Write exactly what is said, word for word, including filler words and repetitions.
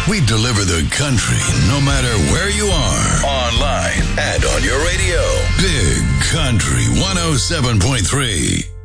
We deliver the country no matter where you are. Online and on your radio. Big Country one oh seven point three.